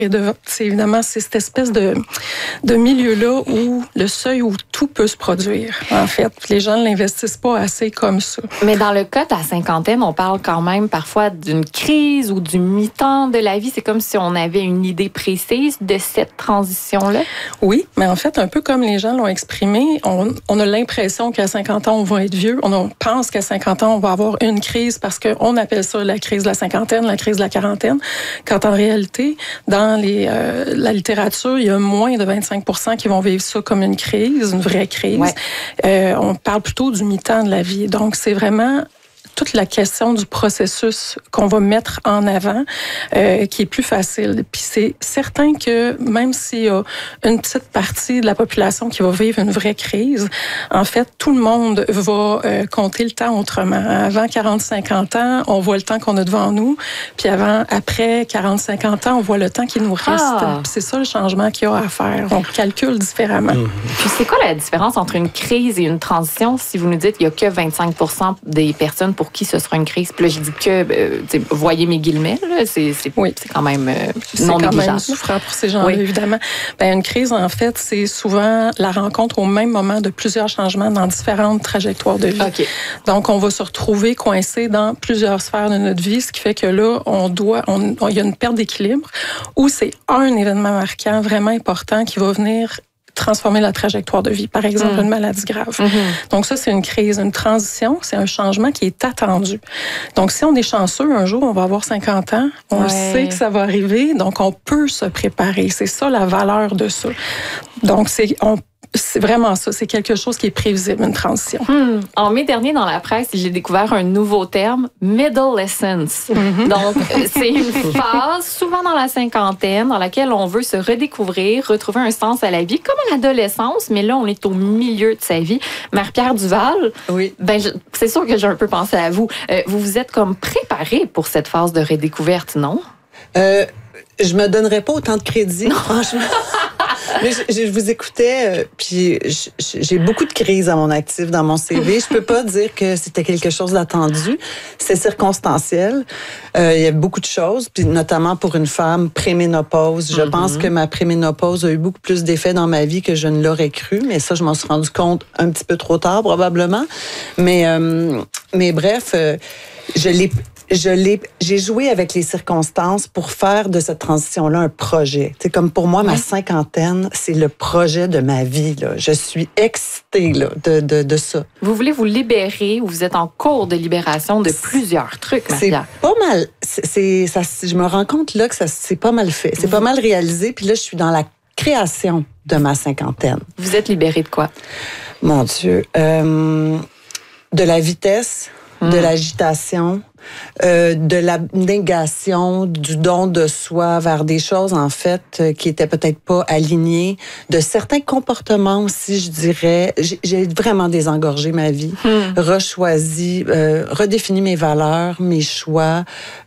Et c'est évidemment c'est cette espèce de milieu-là où le seuil où tout peut se produire. En fait, les gens ne l'investissent pas assez comme ça. Mais dans le cas de la cinquantaine, on parle quand même parfois d'une crise ou du mi-temps de la vie. C'est comme si on avait une idée précise de cette transition-là. Oui, mais en fait, un peu comme les gens l'ont exprimé, on a l'impression qu'à 50 ans, on va être vieux. On pense qu'à 50 ans, on va avoir une crise parce qu'on appelle ça la crise de la cinquantaine, la crise de la quarantaine, quand en réalité, dans la littérature, il y a moins de 25% qui vont vivre ça comme une crise, une vraie crise. Ouais. On parle plutôt du mi-temps de la vie. Donc, c'est vraiment toute la question du processus qu'on va mettre en avant qui est plus facile. Puis c'est certain que même s'il y a une petite partie de la population qui va vivre une vraie crise, en fait, tout le monde va compter le temps autrement. Avant 40-50 ans, on voit le temps qu'on a devant nous. Puis après 40-50 ans, on voit le temps qui nous reste. Puis c'est ça le changement qu'il y a à faire. On calcule différemment. Puis c'est quoi la différence entre une crise et une transition? Si vous nous dites qu'il n'y a que 25% des personnes pour qui ce sera une crise. Puis là, je dis que, voyez mes guillemets, là, c'est quand même non négligeable. C'est quand même souffrant pour ces gens-là, évidemment. Bien, une crise, en fait, c'est souvent la rencontre au même moment de plusieurs changements dans différentes trajectoires de vie. Okay. Donc, on va se retrouver coincé dans plusieurs sphères de notre vie, ce qui fait que là, il y a une perte d'équilibre où c'est un événement marquant vraiment important qui va venir transformer la trajectoire de vie, par exemple une maladie grave. Donc ça, c'est une crise, une transition, c'est un changement qui est attendu. Donc si on est chanceux, un jour, on va avoir 50 ans, on sait que ça va arriver, donc on peut se préparer. C'est ça la valeur de ça. Donc c'est vraiment ça, c'est quelque chose qui est prévisible, une transition. En mai dernier, dans la presse, j'ai découvert un nouveau terme, midolescence. Donc, c'est une phase, souvent dans la cinquantaine, dans laquelle on veut se redécouvrir, retrouver un sens à la vie, comme à l'adolescence, mais là, on est au milieu de sa vie. Marie-Pierre Duval, c'est sûr que j'ai un peu pensé à vous. Vous vous êtes comme préparée pour cette phase de redécouverte, non? Je me donnerais pas autant de crédit, franchement. Mais je vous écoutais, puis j'ai beaucoup de crises à mon actif dans mon CV. Je peux pas dire que c'était quelque chose d'attendu. C'est circonstanciel. Il y a beaucoup de choses, puis notamment pour une femme préménopause. Je pense que ma préménopause a eu beaucoup plus d'effets dans ma vie que je ne l'aurais cru. Mais ça, je m'en suis rendu compte un petit peu trop tard, probablement. Mais bref, j'ai joué avec les circonstances pour faire de cette transition-là un projet. C'est comme pour moi, ma cinquantaine, c'est le projet de ma vie, là. Je suis excitée, là, de ça. Vous voulez vous libérer ou vous êtes en cours de libération de plusieurs trucs, Marie-Pierre? C'est pas mal. Je me rends compte, là, que c'est pas mal fait. C'est pas mal réalisé. Puis là, je suis dans la création de ma cinquantaine. Vous êtes libérée de quoi? Mon Dieu. De la vitesse, de l'agitation, de la négation, du don de soi vers des choses, en fait, qui étaient peut-être pas alignées, de certains comportements aussi, je dirais. J'ai vraiment désengorgé ma vie, rechoisi, redéfini mes valeurs, mes choix,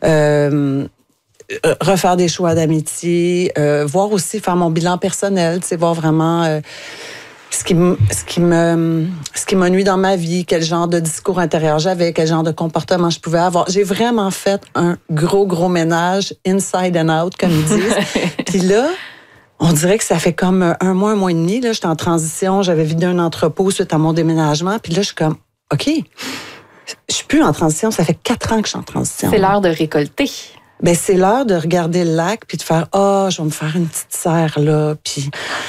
refaire des choix d'amitié, voir aussi, faire mon bilan personnel, tu sais, voir vraiment... ce qui m'a nuit dans ma vie, quel genre de discours intérieur j'avais, quel genre de comportement je pouvais avoir. J'ai vraiment fait un gros ménage, inside and out, comme ils disent. Puis là, on dirait que ça fait comme un mois et demi. Là, j'étais en transition, j'avais vidé un entrepôt suite à mon déménagement. Puis là, je suis comme, OK, je suis plus en transition. Ça fait 4 ans que je suis en transition. C'est l'heure de récolter. Ben c'est l'heure de regarder le lac puis de faire je vais me faire une petite serre là puis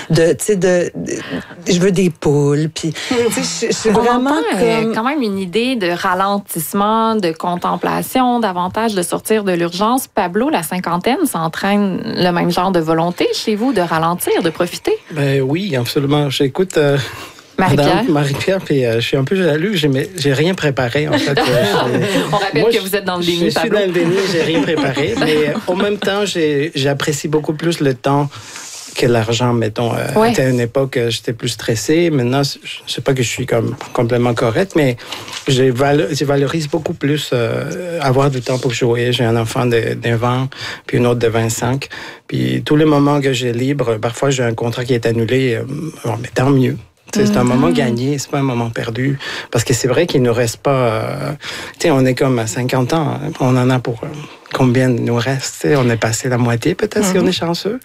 je veux des poules puis je suis vraiment quand même une idée de ralentissement, de contemplation, davantage de sortir de l'urgence. Pablo, la cinquantaine, ça entraîne le même genre de volonté chez vous de ralentir, de profiter? Ben oui, absolument. J'écoute Marie-Pierre, puis je suis un peu jaloux. J'ai rien préparé, en fait. On rappelle que vous êtes dans le déni, Pablo. Je suis dans le déni, j'ai rien préparé. Mais en même temps, j'apprécie beaucoup plus le temps que l'argent, mettons. À une époque, j'étais plus stressé. Maintenant, je ne sais pas que je suis complètement correct, mais je valorise beaucoup plus avoir du temps pour jouer. J'ai un enfant de 9 ans, puis une autre de 25. Puis tous les moments que j'ai libre, parfois j'ai un contrat qui est annulé. Mais tant mieux. C'est un moment gagné, c'est pas un moment perdu. Parce que c'est vrai qu'il ne nous reste pas... on est comme à 50 ans. On en a pour... combien il nous reste? On est passé la moitié peut-être si on est chanceux.